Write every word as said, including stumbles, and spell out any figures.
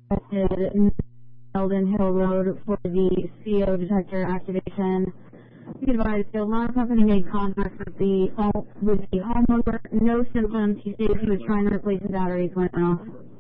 requested Eldon Hill Road for the C O detector activation. Be advised, the alarm company made contact with the, with the homeowner. No symptoms. He stated he was trying to replace the batteries when it went off.